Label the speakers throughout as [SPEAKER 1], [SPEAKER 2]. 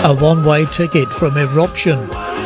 [SPEAKER 1] A one-way ticket from Eruption.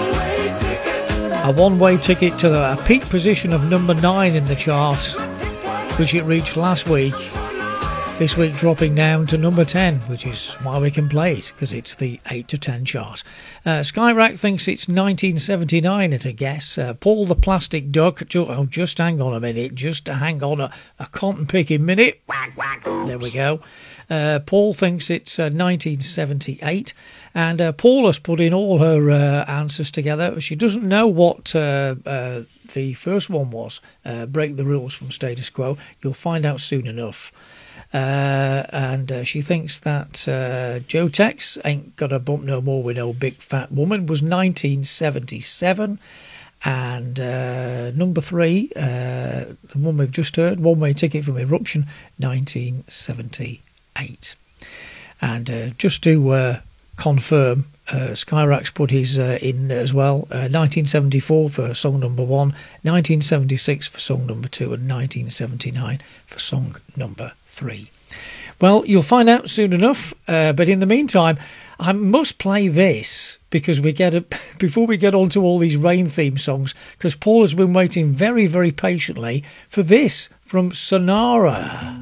[SPEAKER 1] A one-way ticket to a peak position of number 9 in the chart, which it reached last week. This week dropping down to number 10, which is why we can play it, because it's the 8 to 10 chart. Skyrack thinks it's 1979 at a guess. Paul the Plastic Duck, just hang on a minute, just hang on a cotton picking minute. There we go. Paul thinks it's 1978, and Paul has put in all her answers together. She doesn't know what the first one was, Break the Rules from Status Quo. You'll find out soon enough. And she thinks that Joe Tex Ain't Gonna Bump No More With No Big Fat Woman was 1977. And number 3, the one we've just heard, One Way Ticket from Eruption, 1978. And just to confirm, Skyrack's put his in as well. 1974 for song number 1, 1976 for song number 2, and 1979 for song number 3. Well, you'll find out soon enough, but in the meantime, I must play this because before we get on to all these rain theme songs, because Paul has been waiting very, very patiently for this from Sonara.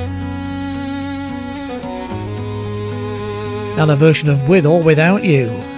[SPEAKER 1] And a version of With or Without You.